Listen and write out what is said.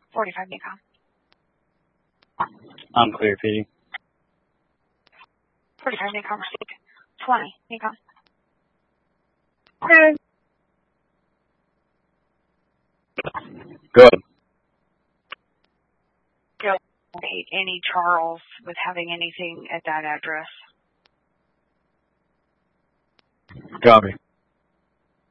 45 Nikon. I'm clear, PD. 45 Nikon received. 20 Nikon. Okay. Good. Don't hate any Charles with having anything at that address. Copy.